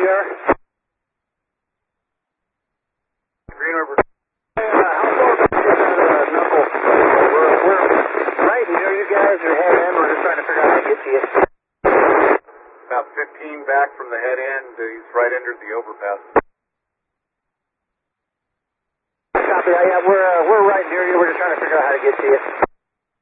there? Green River. How far back is Knuckle? We're right near you guys or head end. We're just trying to figure out how to get to you. About 15 back from the head end. He's right under the overpass. Copy that. Yeah, we're right near you. We're just trying to figure out how to get to you.